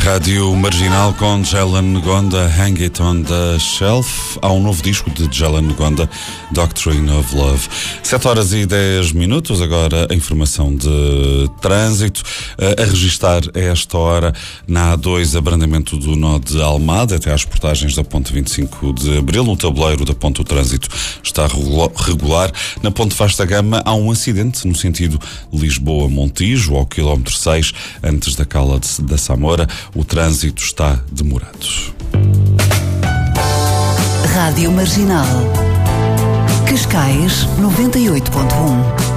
Rádio Marginal com Jalan Ngonda, Hang It on the Shelf. Há um novo disco de Jalan Ngonda, Doctrine of Love. 7h10, agora a informação de trânsito. A registar a esta hora na A2 abrandamento do nó de Almada até às portagens da ponte 25 de Abril. No tabuleiro da ponte o trânsito está regular. Na ponte Vasta Gama há um acidente no sentido Lisboa-Montijo, ao quilómetro 6, antes da Cala da Samora. O trânsito está demorado. Rádio Marginal. Cascais 98.1.